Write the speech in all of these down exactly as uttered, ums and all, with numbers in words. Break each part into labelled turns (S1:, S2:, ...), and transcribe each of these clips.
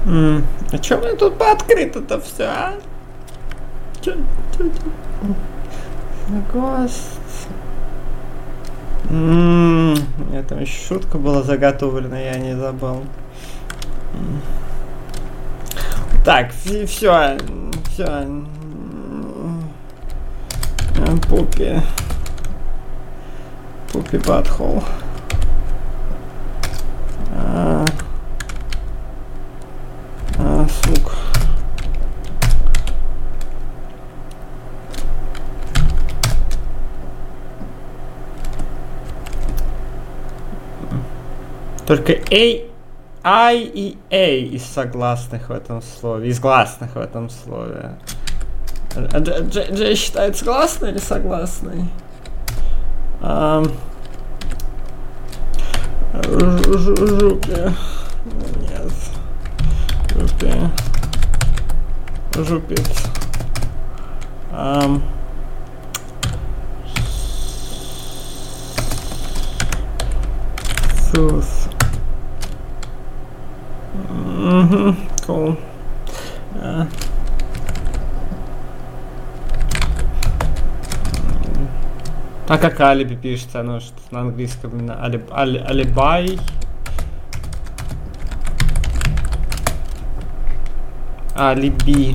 S1: М, А чё мне тут пооткрыто-то все, а? Чё, чё, чё? Гост. М, У меня там еще шутка была заготовлена, я не забыл. М. Так, все, все. Пупи. Пупи Батхол. А, а, сука. Только A, I и A из согласных в этом слове, из гласных в этом слове. А Дж, Дж считается гласной или согласной? А, жупи. Нет. Жупи. Жупит. Um, Сус. Угу, cool. Uh. А как алиби пишется? Оно что на английском именно алиб, али, алибай. Алиби.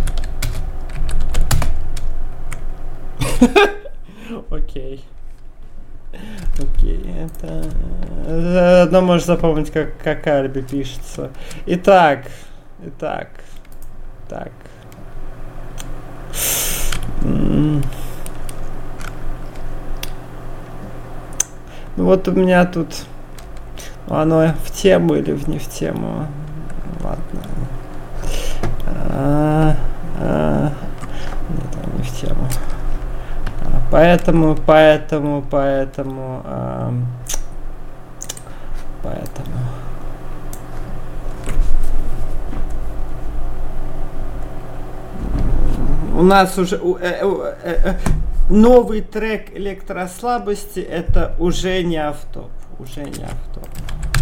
S1: Окей. Окей, это... Одно можешь запомнить, как, как алиби пишется. Итак. Итак. Так. Ну вот у меня тут... Оно в тему или в не в тему? Ладно. А, а, нет, не в тему. Поэтому, поэтому, поэтому, а, поэтому. У нас уже э, э, э, новый трек электрослабости, это уже не автоп, уже не автоп.